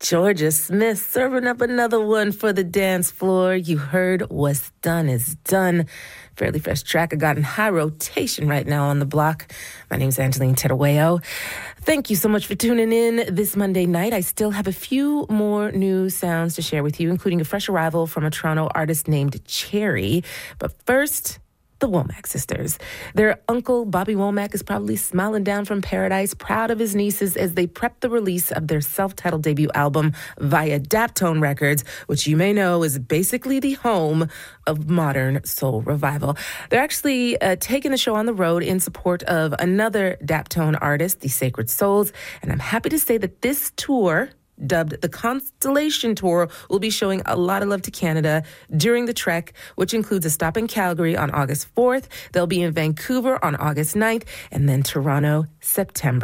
Georgia Smith serving up another one for the dance floor. You heard What's Done is Done. Fairly fresh track. I got in high rotation right now on the block. My name's Angeline Terueo. Thank you so much for tuning in this Monday night. I still have a few more new sounds to share with you, including a fresh arrival from a Toronto artist named Cherry. But first, the Womack sisters. Their uncle, Bobby Womack, is probably smiling down from paradise, proud of his nieces as they prep the release of their self-titled debut album via Daptone Records, which you may know is basically the home of modern soul revival. They're actually taking the show on the road in support of another Daptone artist, the Sacred Souls, and I'm happy to say that this tour, dubbed the Constellation Tour, will be showing a lot of love to Canada during the trek, which includes a stop in Calgary on August 4th. They'll be in Vancouver on August 9th, and then Toronto, September